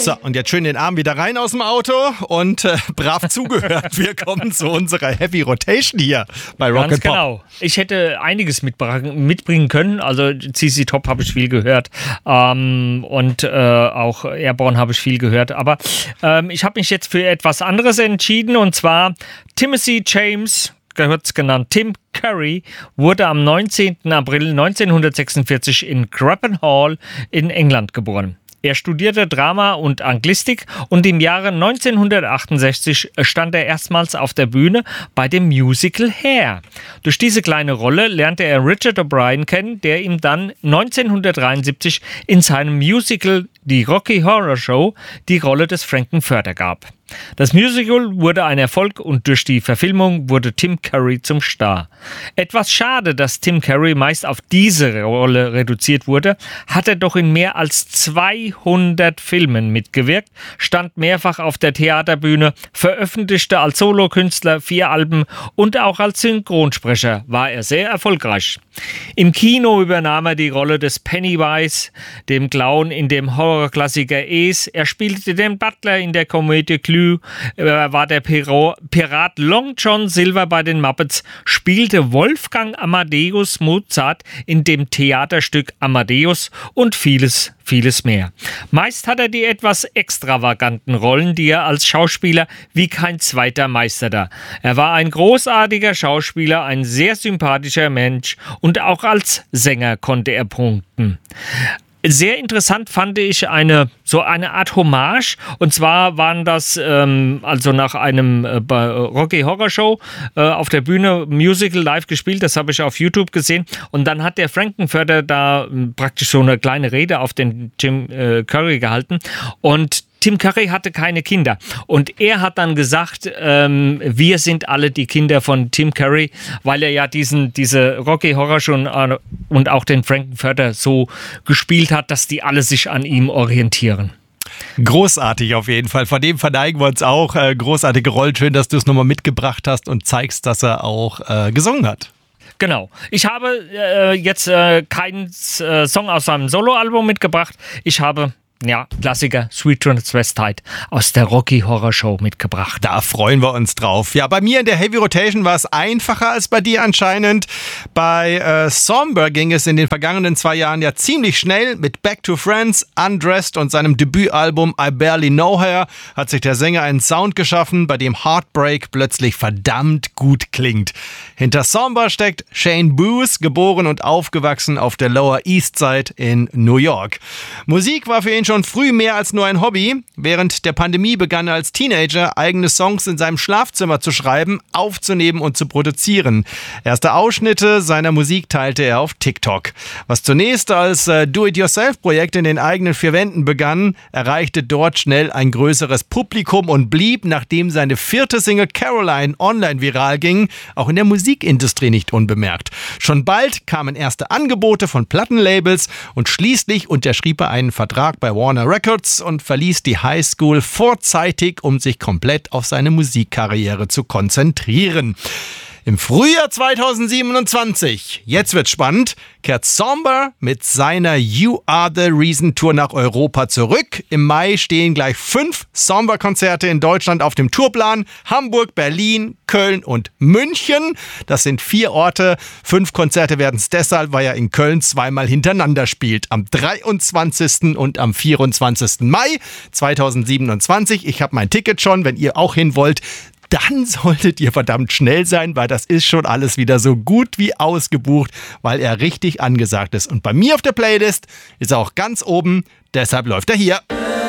So, und jetzt schön den Arm wieder rein aus dem Auto und brav zugehört. Wir kommen zu unserer Heavy Rotation hier bei Rock and Pop. Genau. Ich hätte einiges mitbringen können. Also ZZ Top habe ich viel gehört und auch Airborne habe ich viel gehört. Aber ich habe mich jetzt für etwas anderes entschieden, und zwar Timothy James, genannt Tim Curry, wurde am 19. April 1946 in Craven Hall in England geboren. Er studierte Drama und Anglistik und im Jahre 1968 stand er erstmals auf der Bühne bei dem Musical Hair. Durch diese kleine Rolle lernte er Richard O'Brien kennen, der ihm dann 1973 in seinem Musical Die Rocky Horror Show die Rolle des Frank-N-Furter gab. Das Musical wurde ein Erfolg und durch die Verfilmung wurde Tim Curry zum Star. Etwas schade, dass Tim Curry meist auf diese Rolle reduziert wurde, hat er doch in mehr als 200 Filmen mitgewirkt, stand mehrfach auf der Theaterbühne, veröffentlichte als Solokünstler 4 Alben und auch als Synchronsprecher war er sehr erfolgreich. Im Kino übernahm er die Rolle des Pennywise, dem Clown in dem Horrorklassiker Es. Er spielte den Butler in der Komödie Clue. Er war der Pirat Long John Silver bei den Muppets, spielte Wolfgang Amadeus Mozart in dem Theaterstück Amadeus und vieles mehr. Meist hat er die etwas extravaganten Rollen, die er als Schauspieler wie kein zweiter meisterte. Er war ein großartiger Schauspieler, ein sehr sympathischer Mensch und auch als Sänger konnte er punkten. Sehr interessant fand ich eine Art Hommage, und zwar waren das also nach einem Rocky Horror Show auf der Bühne Musical live gespielt, das habe ich auf YouTube gesehen, und dann hat der Frank-N-Furter da praktisch so eine kleine Rede auf den Tim Curry gehalten, und Tim Curry hatte keine Kinder und er hat dann gesagt, wir sind alle die Kinder von Tim Curry, weil er ja diese Rocky Horror Show und auch den Frank-N-Furter so gespielt hat, dass die alle sich an ihm orientieren. Großartig auf jeden Fall. Von dem verneigen wir uns auch. Großartige Rollen. Schön, dass du es nochmal mitgebracht hast und zeigst, dass er auch gesungen hat. Genau. Ich habe jetzt keinen Song aus seinem Soloalbum mitgebracht. Ich habe Klassiker Sweet Transvestite aus der Rocky Horror Show mitgebracht. Da freuen wir uns drauf. Ja, bei mir in der Heavy Rotation war es einfacher als bei dir anscheinend. Bei Somber ging es in den vergangenen 2 Jahren ja ziemlich schnell. Mit Back to Friends, Undressed und seinem Debütalbum I Barely Know Her hat sich der Sänger einen Sound geschaffen, bei dem Heartbreak plötzlich verdammt gut klingt. Hinter Somber steckt Shane Booth, geboren und aufgewachsen auf der Lower East Side in New York. Musik war für ihn schon früh mehr als nur ein Hobby. Während der Pandemie begann er als Teenager, eigene Songs in seinem Schlafzimmer zu schreiben, aufzunehmen und zu produzieren. Erste Ausschnitte seiner Musik teilte er auf TikTok. Was zunächst als Do-it-yourself-Projekt in den eigenen 4 Wänden begann, erreichte dort schnell ein größeres Publikum und blieb, nachdem seine 4. Single Caroline online viral ging, auch in der Musikindustrie nicht unbemerkt. Schon bald kamen erste Angebote von Plattenlabels und schließlich unterschrieb er einen Vertrag bei Warner Records und verließ die Highschool vorzeitig, um sich komplett auf seine Musikkarriere zu konzentrieren. Im Frühjahr 2027, jetzt wird's spannend, kehrt Somber mit seiner You Are The Reason Tour nach Europa zurück. Im Mai stehen gleich 5 Somber-Konzerte in Deutschland auf dem Tourplan. Hamburg, Berlin, Köln und München. Das sind 4 Orte. 5 Konzerte werden es deshalb, weil er in Köln 2-mal hintereinander spielt. Am 23. und am 24. Mai 2027. Ich habe mein Ticket schon, wenn ihr auch hin wollt. Dann solltet ihr verdammt schnell sein, weil das ist schon alles wieder so gut wie ausgebucht, weil er richtig angesagt ist. Und bei mir auf der Playlist ist er auch ganz oben, deshalb läuft er hier.